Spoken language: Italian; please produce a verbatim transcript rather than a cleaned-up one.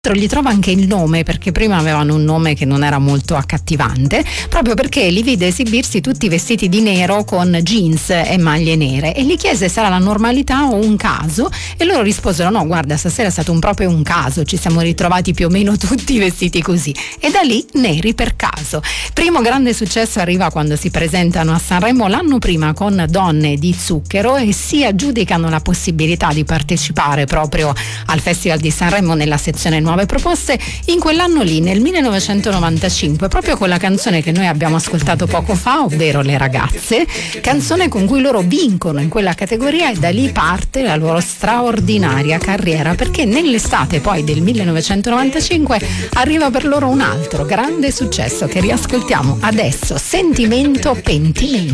Gli trova anche il nome, perché prima avevano un nome che non era molto accattivante, proprio perché li vide esibirsi tutti vestiti di nero con jeans e maglie nere, e gli chiese se era la normalità o un caso, e loro risposero: no, guarda, stasera è stato un, proprio un caso, ci siamo ritrovati più o meno tutti vestiti così, e da lì neri per caso. Primo grande successo arriva quando si presentano a Sanremo l'anno prima con Donne di Zucchero e si aggiudicano la possibilità di partecipare proprio al Festival di Sanremo nella sezione nuove proposte. In quell'anno lì, nel millenovecentonovantacinque, proprio con la canzone che noi abbiamo ascoltato poco fa, ovvero Le ragazze, canzone con cui loro vincono in quella categoria, e da lì parte la loro straordinaria carriera, perché nell'estate poi del millenovecentonovantacinque arriva per loro un altro grande successo che riascoltiamo adesso: Sentimento Pentimento.